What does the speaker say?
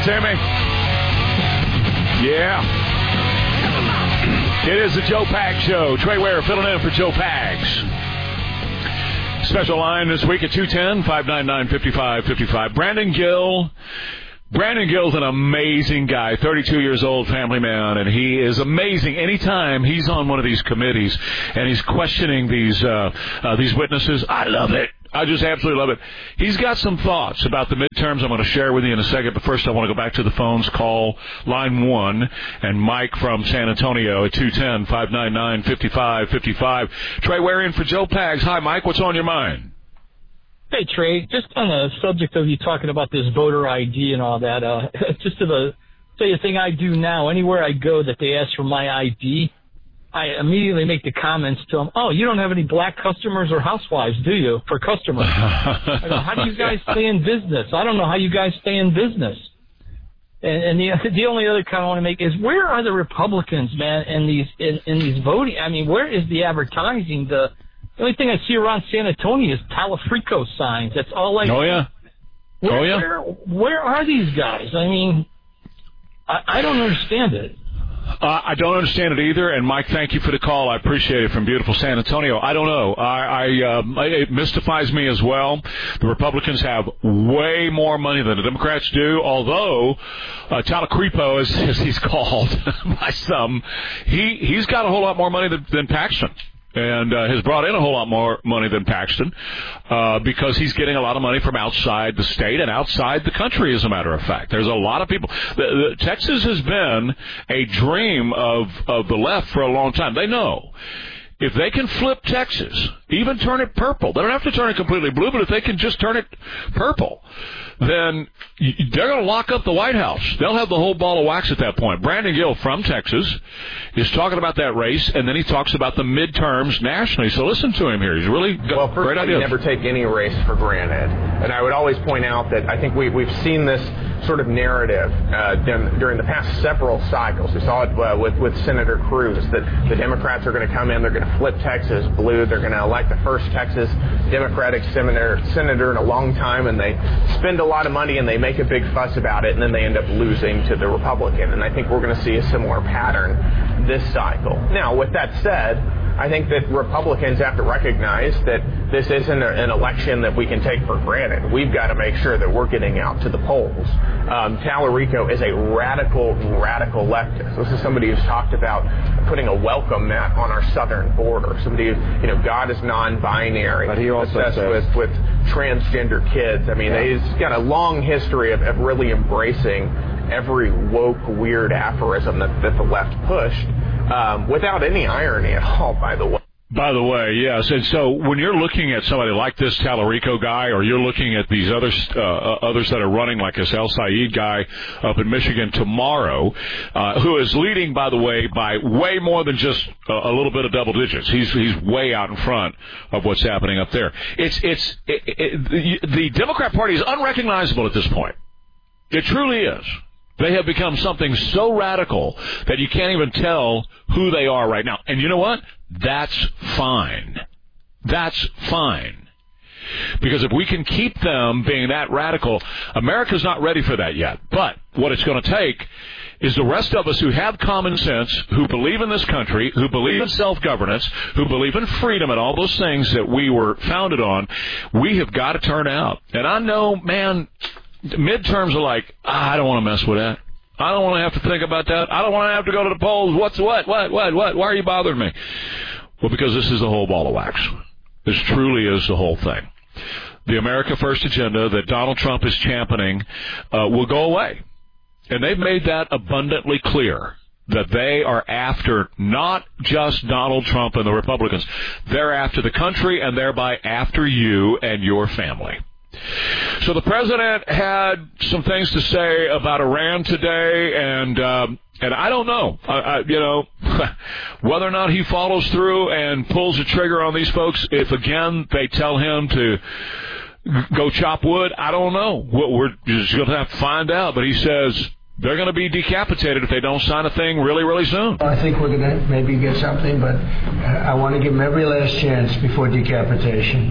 Sammy? Yeah. It is the Joe Pags Show. Trey Ware filling in for Joe Pags. Special line this week at 210-599-5555. Brandon Gill. Brandon Gill's an amazing guy, 32 years old, family man, and he is amazing. Anytime he's on one of these committees and he's questioning these witnesses, I love it. I just absolutely love it. He's got some thoughts about the midterms I'm going to share with you in a second, but first I want to go back to the phones. Call line 1 and Mike from San Antonio at 210-599-5555. Trey Ware in for Joe Pags. Hi, Mike. What's on your mind? Hey, Trey. Just on the subject of you talking about this voter ID and all that, just to tell you the thing I do now, anywhere I go that they ask for my ID, I immediately make the comments to them, oh, you don't have any black customers or housewives, do you, for customers? I go, how do you guys stay in business? I don't know how you guys stay in business. And the only other comment I want to make is, where are the Republicans, man, in these voting? I mean, where is the advertising? The only thing I see around San Antonio is Talafrico signs. That's all I see. Oh, yeah. Where are these guys? I mean, I don't understand it. I don't understand it either, and Mike, thank you for the call. I appreciate it from beautiful San Antonio. I don't know. It mystifies me as well. The Republicans have way more money than the Democrats do, although Talacrepo, as he's called by some, he's got a whole lot more money than Paxton. And has brought in a whole lot more money than Paxton because he's getting a lot of money from outside the state and outside the country, as a matter of fact. There's a lot of people. Texas has been a dream of the left for a long time. They know if they can flip Texas, even turn it purple, they don't have to turn it completely blue, but if they can just turn it purple, then they're going to lock up the White House. They'll have the whole ball of wax at that point. Brandon Gill from Texas is talking about that race, and then he talks about the midterms nationally. So listen to him here. He's really got great ideas. You never take any race for granted. And I would always point out that I think we've seen this sort of narrative during the past several cycles. We saw it with Senator Cruz, that the Democrats are going to come in, they're going to flip Texas blue, they're going to elect the first Texas Democratic senator in a long time, and they spend a lot of money and they make a big fuss about it, and then they end up losing to the Republican. And I think we're going to see a similar pattern this cycle. Now, with that said, I think that Republicans have to recognize that this isn't an election that we can take for granted. We've got to make sure that we're getting out to the polls. Talarico is a radical leftist. This is somebody who's talked about putting a welcome mat on our southern border. Somebody who, God is non-binary. But he also says with transgender kids. I mean, he's got a long history of really embracing every woke, weird aphorism that the left pushed. Without any irony at all, by the way. By the way, yes. And so when you're looking at somebody like this Talarico guy, or you're looking at these others that are running, like this El Said guy up in Michigan tomorrow, who is leading, by the way, by way more than just a little bit of double digits. He's way out in front of what's happening up there. The Democrat Party is unrecognizable at this point. It truly is. They have become something so radical that you can't even tell who they are right now. And you know what? That's fine. That's fine. Because if we can keep them being that radical, America's not ready for that yet. But what it's going to take is the rest of us who have common sense, who believe in this country, who believe in self-governance, who believe in freedom and all those things that we were founded on, we have got to turn out. And I know, man, midterms are like, I don't want to mess with that. I don't want to have to think about that. I don't want to have to go to the polls. What? Why are you bothering me? Well, because this is the whole ball of wax. This truly is the whole thing. The America First agenda that Donald Trump is championing will go away. And they've made that abundantly clear, that they are after not just Donald Trump and the Republicans. They're after the country, and thereby after you and your family. So the president had some things to say about Iran today, and I don't know, whether or not he follows through and pulls the trigger on these folks. If again they tell him to go chop wood, I don't know. We're just going to have to find out. But he says they're going to be decapitated if they don't sign a thing really, really soon. I think we're going to maybe get something, but I want to give them every last chance before decapitation.